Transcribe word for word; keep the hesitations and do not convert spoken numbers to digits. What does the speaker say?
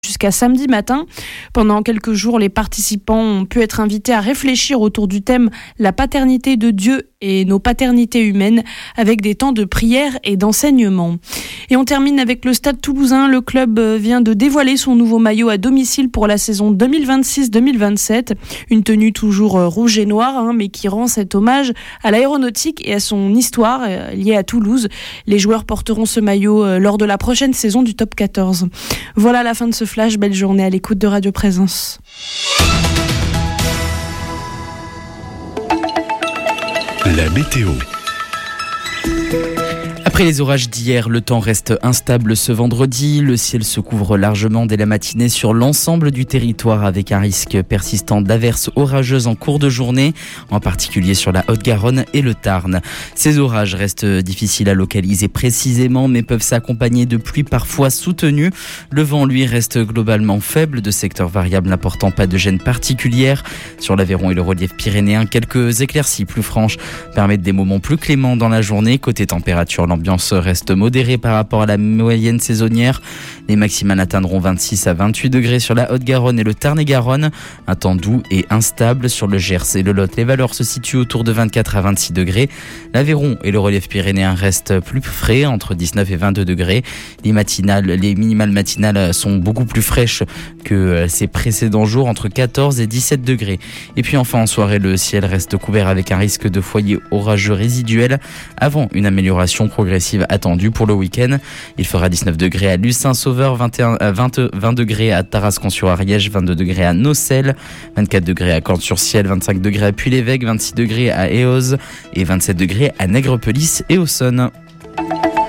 jusqu'à samedi matin. Pendant quelques jours, les participants ont pu être invités à réfléchir autour du thème « La paternité de Dieu et nos paternités humaines » avec des temps de prière et d'enseignement. Et on termine avec le Stade Toulousain. Le club vient de dévoiler son nouveau maillot à domicile pour la saison deux mille vingt-six deux mille vingt-sept. Une tenue toujours rouge et noire, hein, mais qui rend cet hommage à l'aéronautique et à son histoire euh, liée à Toulouse. Les joueurs porteront ce maillot euh, lors de la prochaine saison du Top quatorze. Voilà la fin de ce flash. Belle journée à l'écoute de Radio Présence. La météo. Après les orages d'hier, le temps reste instable ce vendredi. Le ciel se couvre largement dès la matinée sur l'ensemble du territoire avec un risque persistant d'averses orageuses en cours de journée, en particulier sur la Haute-Garonne et le Tarn. Ces orages restent difficiles à localiser précisément, mais peuvent s'accompagner de pluies parfois soutenues. Le vent, lui, reste globalement faible, de secteurs variables n'apportant pas de gêne particulière. Sur l'Aveyron et le relief pyrénéen, quelques éclaircies plus franches permettent des moments plus cléments dans la journée. Côté température, l'ambiance reste modérée par rapport à la moyenne saisonnière. Les maximales atteindront vingt-six à vingt-huit degrés sur la Haute-Garonne et le Tarn-et-Garonne. Un temps doux et instable sur le Gers et le Lot. Les valeurs se situent autour de vingt-quatre à vingt-six degrés. L'Aveyron et le relief pyrénéen restent plus frais, entre dix-neuf et vingt-deux degrés. Les matinales, les minimales matinales sont beaucoup plus fraîches que ces précédents jours, entre quatorze et dix-sept degrés. Et puis enfin en soirée, le ciel reste couvert avec un risque de foyer orageux résiduel avant une amélioration progressive attendue pour le week-end. Il fera dix-neuf degrés à Lucin-Sauveur, vingt et un, vingt, vingt degrés à Tarascon-sur-Ariège, vingt-deux degrés à Nocelles, vingt-quatre degrés à Cordes-sur-Ciel, vingt-cinq degrés à Puy-l'Évêque, vingt-six degrés à Éoz et vingt-sept degrés à Nègrepelisse et Auxonne.